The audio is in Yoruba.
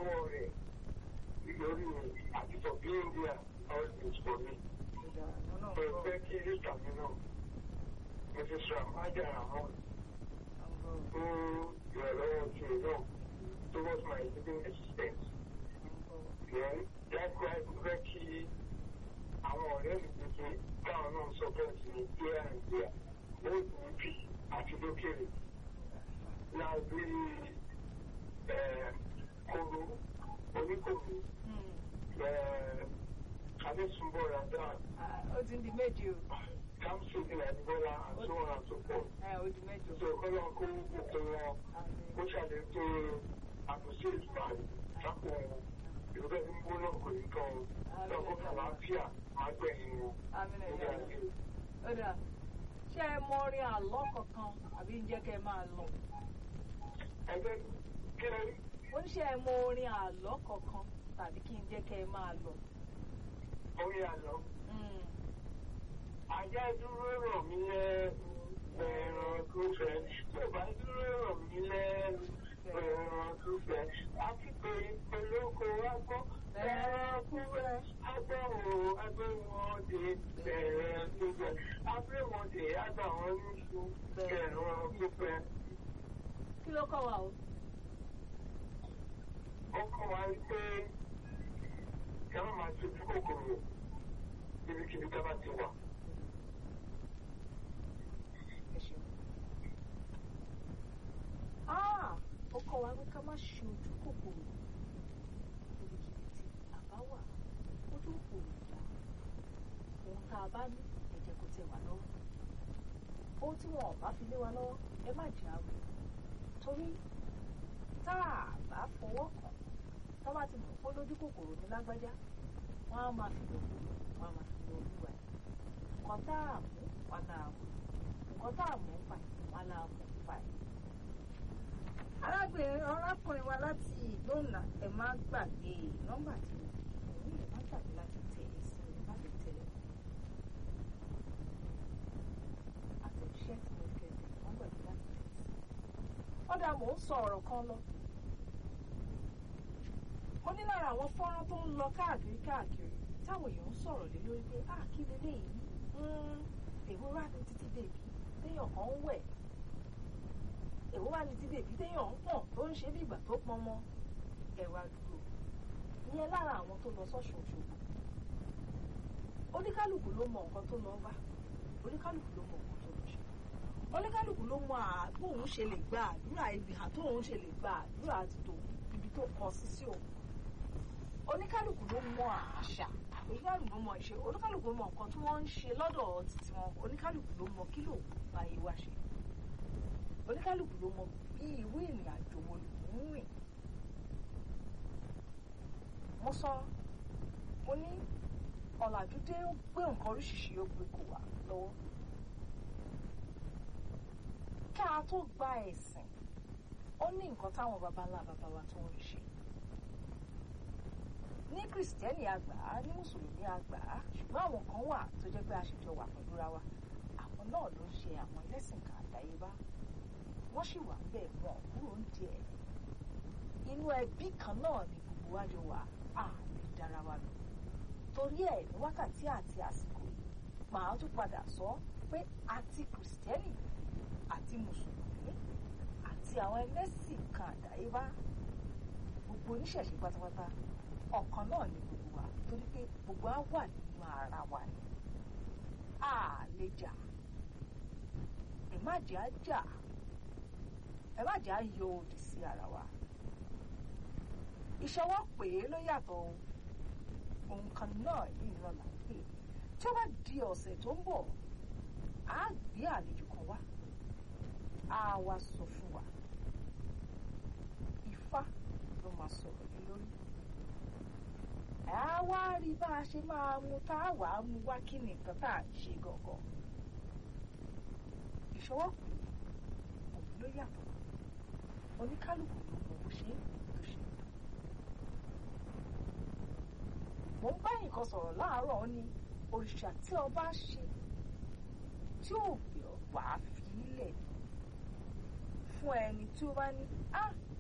lọ́wọ́ rẹ̀ lórí àti for being there always for me. Pẹ̀lú kí ilé ìtàgé náà Mrs. Ramada Rahman fún ìrànlọ́wọ́ ti náà towards my living existence. Likewise, mo fẹ́ kí àwọn ọ̀rẹ́ mi gbèsè káwọn náà support me here and there, both níbí àti lókèrè. Now bí koro oníkòrò Adéṣunbọ̀ Ramadan. Ó ti di méjì o. Kamsi ní Adébọ́lá and so on and so forth. Ó di méjì o. So kọ́lọ́ kó gbogbo wọn kó ṣàlékún àbùsí ìsìnkú sápò wọn. Ìrọ̀lẹ́ ní gbóná kò ní tán lọ́kọ́ kàlàáfíà máa gbẹ̀yìn wọn. Ó dà. Ṣé ẹ mọ orin àlọ́ kankan àbí ń jẹ́ kẹ́ ẹ máa lọ? Ẹgbẹ́ kílẹ̀. Ó ń ṣe ẹ mọ orin àlọ́ kankan tàbí kí n jẹ́ kẹ́ ẹ máa lọ? Orin àlọ́. Ajá dúró rọ̀ mí lẹ́nu ẹran tó fẹ́. Bàbá dúró rọ̀ mí lẹ́nu ẹran tó fẹ́. Àti pé olóko wá gbọ́ ẹran tó fẹ́. Agbọ̀wò agbẹ̀wọ̀dé ẹran tó fẹ́. Agbẹ̀wọ̀dé agbàwọ̀n níṣu ẹran tó fẹ́. Kí ló kọ́ wa o? Ó kọ́ wa pé kí wọ́n máa ṣojú kòkòrò níbikíbi tá a bá ti wà. Ó kọ́ wa pé ká má ṣe ojú kòkòrò níbikíbi tí a bá wà. Ojú kòkòrò dá ohun tá a bá ní ẹ̀jẹ̀ kò tẹ̀ wá lọ́wọ́. Ohun tí wọn ò bá fi lé wa lọ́wọ́ ẹ má jẹ́ àwẹ̀. Torí tá a bá fọwọ́ kàn tá a bá ti mọ̀ pé lójú kòkòrò ní lágbájá wọ́n á máa fi lòkù wọ́n á máa fi lò olúwa ẹ̀. Nǹkan tá a mú wọn náà mú nǹkan tá a mú pa ẹ̀ wọn náà mú pa ẹ̀. Arákùnrin wa láti Ìgbónà ẹ má gbàgbé nọ́mbà tí mo fi ẹ má gbàgbé láti tẹ̀ ẹ́ sí ẹ má lè tẹ̀lé àtẹ̀jíṣẹ́ tí mo kẹ́ ẹ má gbàgbé láti tẹ̀ ẹ́ sí. Ọ̀dà mò ń sọ ọ̀rọ̀ kan lọ. Mo ní lára àwọn fọ́nrán tó ń lọ káàkiri táwọn èèyàn ń sọ̀rọ̀ lé lórí pé kí leléyìí èwo wà ní títí bèbí téèyàn kan ń wẹ̀ èwo wà ní títí bèbí téèyàn ń pọ̀n tó ń ṣe bí ìgbà tó pọn mọ́ ẹ̀wà dúró ìyẹn lára àwọn tó lọ sọ́ṣun Òṣogbo. Oníkálùkù ló mọ nǹkan tó lọ bá oníkálùkù ló mọ nǹkan tó lọ ṣe oníkálùkù ló mọ bóun ṣe lè gba àdúrà ibi àtóun ṣe lè gba àdúrà àti tòun ibi tó kọ sí òun. Oníkálùkù ló mọ àṣà oníkálùkù ló mọ ìṣe oníkálùkù ló mọ nǹkan tí wọ́n ń ṣe lọ́dọ̀ títí wọn oníkálùkù ló mọ kí ló bá yé wá ṣe oníkálùkù ló mọ bí ìwé ìrìn àjò wo lòún rìn. Mo sọ mo ní ọ̀làjú dé ó gbé nǹkan oríṣiríṣi ó gbé kò wá lọ́wọ́. Ká a tó gba ẹ̀sìn ó ní nǹkan táwọn baba ńlá baba wa tó ń ṣe. Ní kìrìsìtẹ́nì àgbà ní mùsùlùmí àgbà ṣùgbọ́n àwọn kan wà tó jẹ́ pé a ṣèjọ wà pẹ̀lú ra wa àwọn náà ló ń ṣe àwọn ẹlẹ́sìn kan àdáyébá wọ́n sì wà bẹ́ẹ̀ wọn kúrò ń tiẹ̀ inú ẹbí kan náà ni gbogbo wa jọ wà á lè dára wa lọ torí ẹ̀ ní wákàtí àti àsìkò yìí màá tún padà sọ pé àti kìrìsìtẹ́nì àti mùsùlùmí àti àwọn ẹlẹ́sìn kan àdáyébá gbogbo oníṣẹ̀ṣe pátápátá ọ̀kan náà ni gbogbo wa torí pé gbogbo wa wà nínú ara wa ni a lè jà ẹ má jẹ́ á jà ẹ má jẹ́ á yọ òdì sí ara wa ìṣọwọ́ pè é ló yàtọ̀ ohun kan náà yìí náà là ń pè tí ó bá di ọ̀sẹ̀ tó ń bọ̀ á gbé àlejò kan wá á wá sọ fún wa Ifá ló máa sọ̀rọ̀ lé lórí a wá rí bá a ṣe máa mú tá a wà á mú wá kí ni nǹkan tá à ń ṣe gọ̀gọ̀ ìṣọwọ́ pè òun ló yàtọ̀ oníkálùkù ló mọ bó ṣe tó ṣe. Mo ń bá nǹkan sọ̀rọ̀ láàárọ̀ ó ní òrìṣà tí ọba ṣe tí ò gbé ọ̀pá fi ilẹ̀ fún ẹni tí ó bá ní